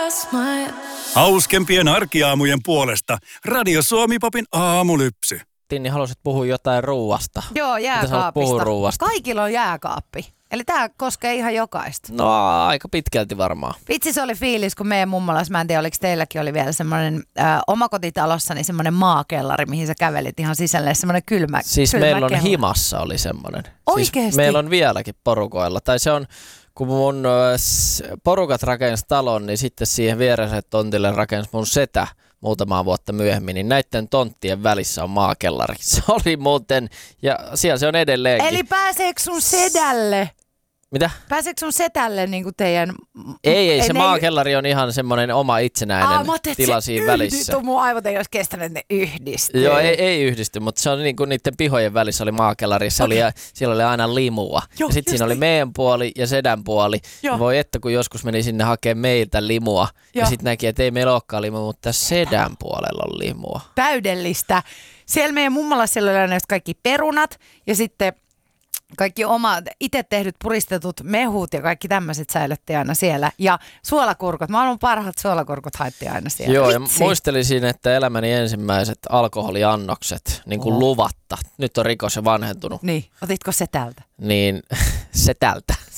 Hauskempien arkiaamujen puolesta Radio Suomi Popin aamulypsy. Tinni, haluaisit puhua jotain ruuasta. Joo, jääkaapista. Puhua ruuasta? Kaikilla on jääkaappi. Eli tää koskee ihan jokaista. No aika pitkälti varmaan. Vitsi, se oli fiilis, kun meidän mummolassa, mä en tiedä oliko teilläkin, oli vielä semmoinen omakotitalossa, niin semmoinen maakellari, mihin sä kävelit ihan sisälle, semmoinen kylmä. Siis kylmä meillä on kello. himassa oli semmoinen. Oikeesti? Siis meillä on vieläkin porukoilla. Tai se on, kun mun porukat rakensi talon, niin sitten siihen vieressä tontille rakensi mun setä muutamaa vuotta myöhemmin, niin näiden tonttien välissä on maakellari. Se oli muuten, ja siellä se on edelleenkin. Eli pääseekö sun sedälle? Mitä? Pääseekö sun setälle niin kuin teidän... Ei se maakellari on ihan semmoinen oma itsenäinen tila siinä välissä. Mun aivot ei olisi kestänyt, että ne yhdistyy. Joo, ei yhdisty, mutta se on niin kuin niiden pihojen välissä oli maakellari. Siellä oli aina limua. Joo, ja sitten siinä oli meidän puoli ja sedän puoli. Ja voi että kun joskus meni sinne hakemaan meiltä limua. Ja sitten näki, että ei meillä olekaan limua, mutta sedän puolella on limua. Täydellistä. Siellä meidän mummalla siellä oli aina kaikki perunat ja sitten... Kaikki omat itse tehdyt puristetut mehut ja kaikki tämmöiset säilytti aina siellä. Ja suolakurkut, maailman parhaat suolakurkut haettiin aina siellä. Joo, Vitsi. ja muistelisin, että elämäni ensimmäiset alkoholiannokset, niin kuin luvatta. Nyt on rikos ja vanhentunut. Niin, otitko se tältä? Niin, se tältä.